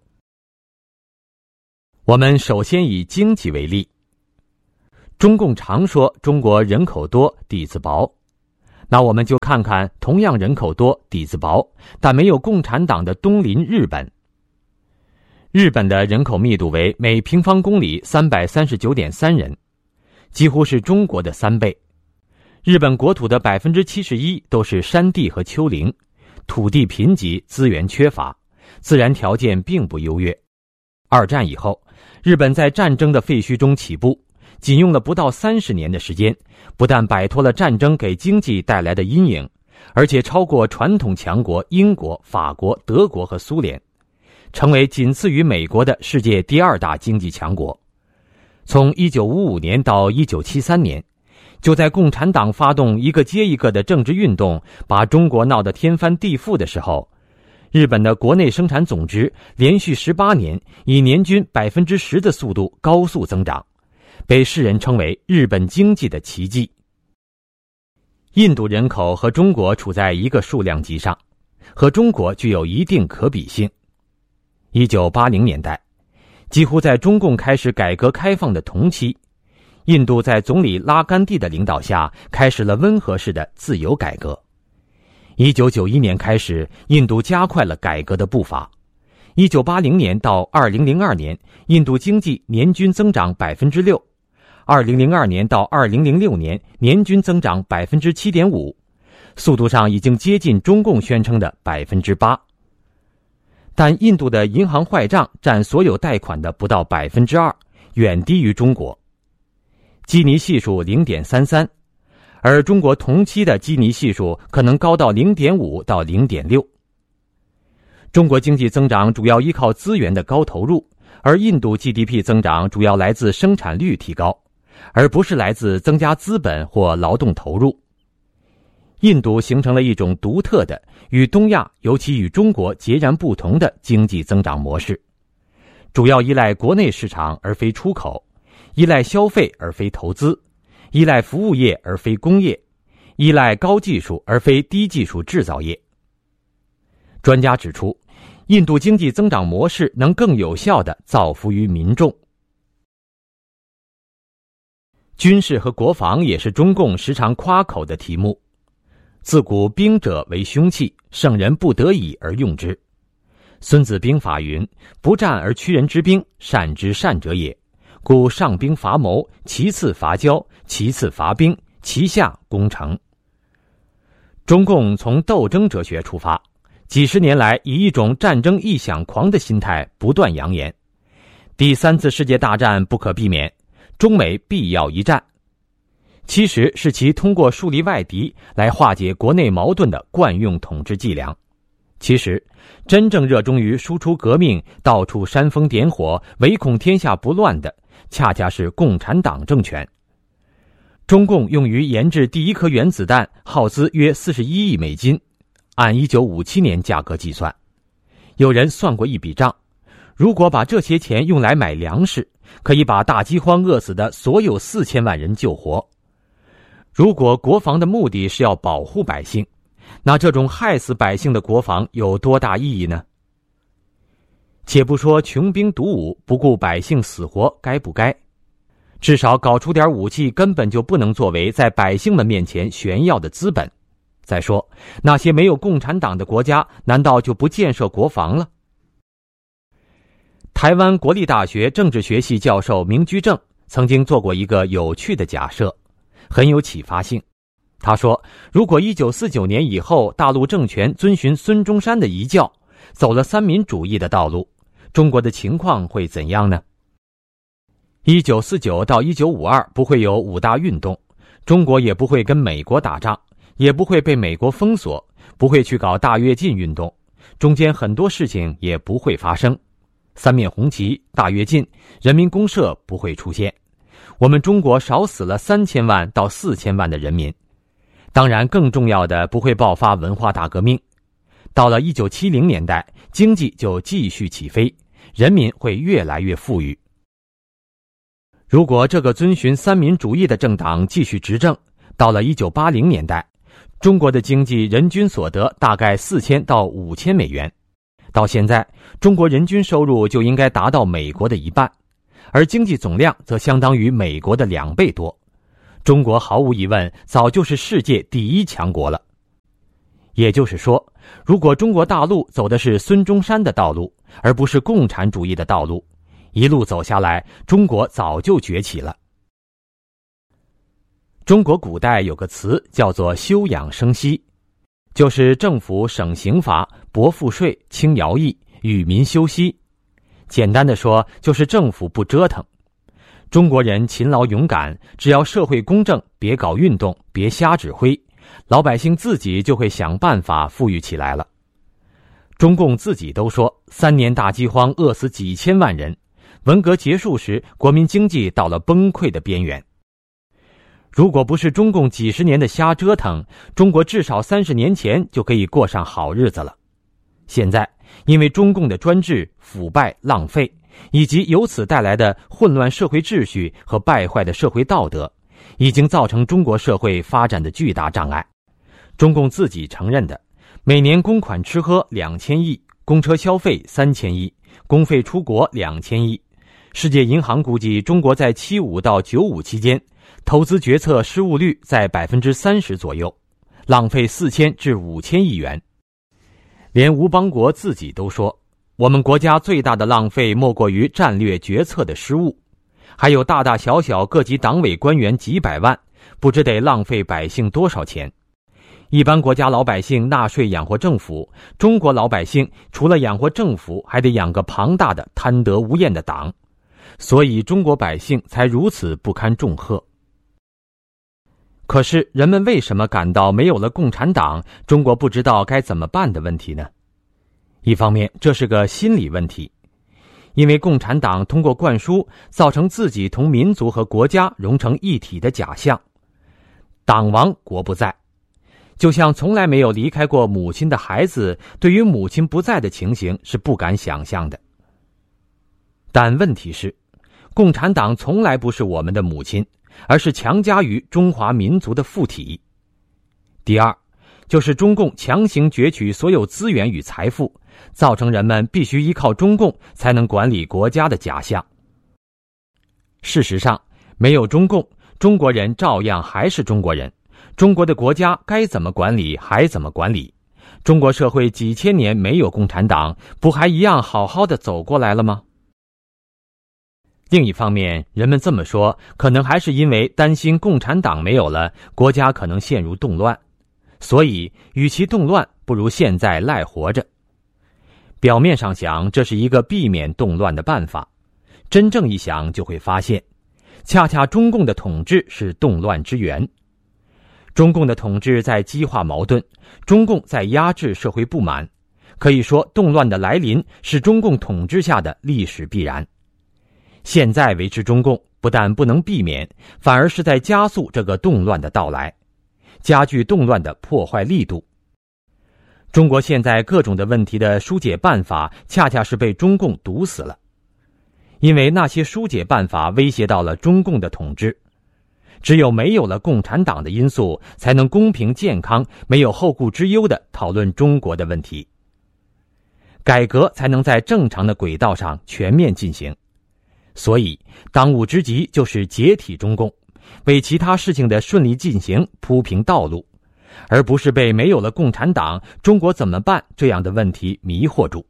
我们首先以经济为例，中共常说中国人口多底子薄，那我们就看看同样人口多底子薄但没有共产党的东邻日本。日本的人口密度为每平方公里 三百三十九点三 人，几乎是中国的三倍。日本国土的 百分之七十一 都是山地和丘陵，土地贫瘠，资源缺乏，自然条件并不优越。二战以后，日本在战争的废墟中起步，仅用了不到三十年的时间，不但摆脱了战争给经济带来的阴影，而且超过传统强国英国、法国、德国和苏联，成为仅次于美国的世界第二大经济强国。从一九五五年到一九七三年，就在共产党发动一个接一个的政治运动，把中国闹得天翻地覆的时候，日本的国内生产总值连续十八年以年均 百分之十 的速度高速增长，被世人称为日本经济的奇迹。印度人口和中国处在一个数量级上，和中国具有一定可比性。一九八零年代，几乎在中共开始改革开放的同期，印度在总理拉甘地的领导下开始了温和式的自由改革。一九九一年开始，印度加快了改革的步伐。一九八零年到二零零二年，印度经济年均增长 百分之六， 二零零二年到二零零六年年均增长 百分之七点五， 速度上已经接近中共宣称的 百分之八。但印度的银行坏账占所有贷款的不到 百分之二， 远低于中国。基尼系数 零点三三， 而中国同期的基尼系数可能高到 零点五 到 零点六。中国经济增长主要依靠资源的高投入，而印度 G D P 增长主要来自生产率提高，而不是来自增加资本或劳动投入。印度形成了一种独特的与东亚尤其与中国截然不同的经济增长模式，主要依赖国内市场而非出口，依赖消费而非投资，依赖服务业而非工业，依赖高技术而非低技术制造业。专家指出，印度经济增长模式能更有效地造福于民众。军事和国防也是中共时常夸口的题目。自古兵者为凶器，圣人不得已而用之。孙子兵法云：不战而屈人之兵，善之善者也。故上兵伐谋，其次伐交，其次伐兵，其下攻城。中共从斗争哲学出发，几十年来以一种战争臆想狂的心态不断扬言，第三次世界大战不可避免，中美必要一战。其实是其通过树立外敌来化解国内矛盾的惯用统治伎俩。其实真正热衷于输出革命，到处煽风点火，唯恐天下不乱的，恰恰是共产党政权。中共用于研制第一颗原子弹耗资约四十一亿美金，按一九五七年价格计算。有人算过一笔账，如果把这些钱用来买粮食，可以把大饥荒饿死的所有四千万人救活。如果国防的目的是要保护百姓，那这种害死百姓的国防有多大意义呢？且不说穷兵黩武，不顾百姓死活该不该，至少搞出点武器根本就不能作为在百姓们面前炫耀的资本。再说，那些没有共产党的国家，难道就不建设国防了？台湾国立大学政治学系教授明居正曾经做过一个有趣的假设，很有启发性。他说，如果一九四九年以后大陆政权遵循孙中山的遗教，走了三民主义的道路，中国的情况会怎样呢？一九四九到一九五二不会有五大运动，中国也不会跟美国打仗，也不会被美国封锁，不会去搞大跃进运动，中间很多事情也不会发生。三面红旗、大跃进、人民公社不会出现，我们中国少死了三千万到四千万的人民。 当然，更重要的不会爆发文化大革命。到了一九七零年代，经济就继续起飞，人民会越来越富裕。如果这个遵循三民主义的政党继续执政，到了一九八零年代，中国的经济人均所得大概四千到五千美元。到现在，中国人均收入就应该达到美国的一半，而经济总量则相当于美国的两倍多。中国毫无疑问早就是世界第一强国了。也就是说，如果中国大陆走的是孙中山的道路，而不是共产主义的道路，一路走下来，中国早就崛起了。中国古代有个词叫做休养生息，就是政府省刑罚、薄赋税、轻徭役，与民休息。简单的说，就是政府不折腾。中国人勤劳勇敢，只要社会公正，别搞运动，别瞎指挥，老百姓自己就会想办法富裕起来了。中共自己都说，三年大饥荒饿死几千万人，文革结束时，国民经济到了崩溃的边缘。如果不是中共几十年的瞎折腾，中国至少三十年前就可以过上好日子了。现在，因为中共的专制、腐败、浪费，以及由此带来的混乱社会秩序和败坏的社会道德，已经造成中国社会发展的巨大障碍。中共自己承认的，每年公款吃喝两千亿，公车消费三千亿，公费出国两千亿。世界银行估计，中国在七五到九五期间，投资决策失误率在百分之三十左右，浪费四千至五千亿元。连吴邦国自己都说，我们国家最大的浪费莫过于战略决策的失误，还有大大小小各级党委官员几百万，不知得浪费百姓多少钱。一般国家老百姓纳税养活政府，中国老百姓除了养活政府，还得养个庞大的贪得无厌的党，所以中国百姓才如此不堪重荷。可是人们为什么感到没有了共产党，中国不知道该怎么办的问题呢？一方面，这是个心理问题，因为共产党通过灌输，造成自己同民族和国家融成一体的假象。党亡国不在，就像从来没有离开过母亲的孩子，对于母亲不在的情形是不敢想象的。但问题是，共产党从来不是我们的母亲，而是强加于中华民族的附体。第二，就是中共强行攫取所有资源与财富，造成人们必须依靠中共才能管理国家的假象。事实上，没有中共，中国人照样还是中国人，中国的国家该怎么管理还怎么管理。中国社会几千年没有共产党，不还一样好好的走过来了吗？另一方面，人们这么说，可能还是因为担心共产党没有了，国家可能陷入动乱，所以与其动乱，不如现在赖活着。表面上想，这是一个避免动乱的办法，真正一想就会发现，恰恰中共的统治是动乱之源。中共的统治在激化矛盾，中共在压制社会不满，可以说动乱的来临是中共统治下的历史必然。现在维持中共，不但不能避免，反而是在加速这个动乱的到来，加剧动乱的破坏力度。中国现在各种的问题的疏解办法，恰恰是被中共堵死了，因为那些疏解办法威胁到了中共的统治。只有没有了共产党的因素，才能公平健康、没有后顾之忧地讨论中国的问题，改革才能在正常的轨道上全面进行。所以当务之急就是解体中共，为其他事情的顺利进行铺平道路，而不是被没有了共产党，中国怎么办这样的问题迷惑住。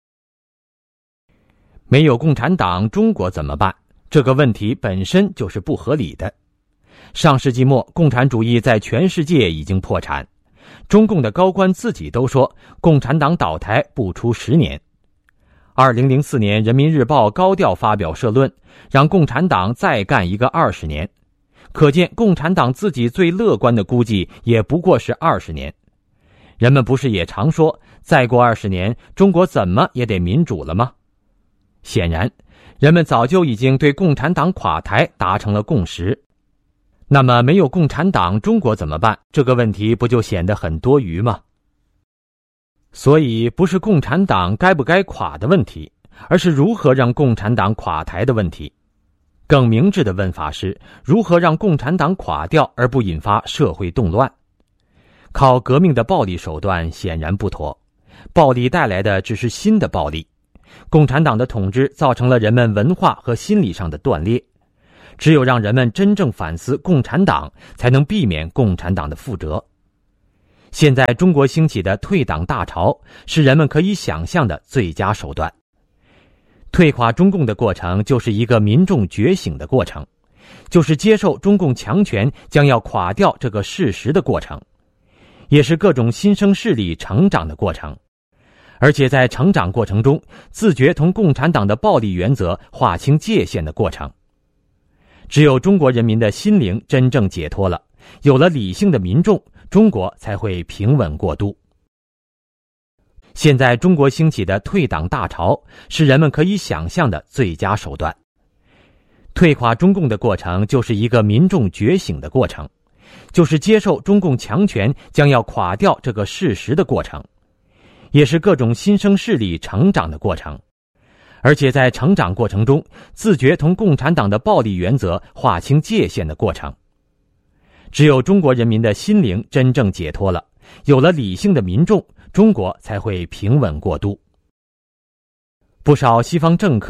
没有共产党，中国怎么办？这个问题本身就是不合理的。上世纪末，共产主义在全世界已经破产，中共的高官自己都说，共产党倒台不出十年。二零零四年，人民日报高调发表社论，让共产党再干一个二十年。可见共产党自己最乐观的估计也不过是二十年。人们不是也常说，再过二十年，中国怎么也得民主了吗？显然，人们早就已经对共产党垮台达成了共识。 那么没有共产党，中国怎么办？这个问题不就显得很多余吗？所以不是共产党该不该垮的问题，而是如何让共产党垮台的问题。更明智的问法是，如何让共产党垮掉而不引发社会动乱？靠革命的暴力手段显然不妥，暴力带来的只是新的暴力。共产党的统治造成了人们文化和心理上的断裂，只有让人们真正反思共产党，才能避免共产党的覆辙。现在中国兴起的退党大潮，是人们可以想象的最佳手段。退垮中共的过程就是一个民众觉醒的过程，就是接受中共强权将要垮掉这个事实的过程，也是各种新生势力成长的过程。而且在成长过程中，自觉同共产党的暴力原则划清界限的过程。只有中国人民的心灵真正解脱了，有了理性的民众，中国才会平稳过渡。现在中国兴起的退党大潮，是人们可以想象的最佳手段。退垮中共的过程就是一个民众觉醒的过程，就是接受中共强权将要垮掉这个事实的过程，也是各种新生势力成长的过程。而且在成长过程中，自觉同共产党的暴力原则划清界限的过程。只有中国人民的心灵真正解脱了，有了理性的民众，中国才会平稳过渡。不少西方政客